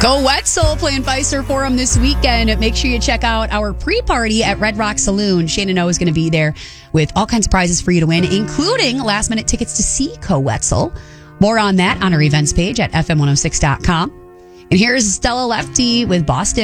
Go Wetzel playing Fiserv Forum this weekend. Make sure you check out our pre-party at Red Rock Saloon. Shannon O is going to be there with all kinds of prizes for you to win, including last-minute tickets to see Go Wetzel. More on that on our events page at fm106.com. And here's Stella Lefty with Boston.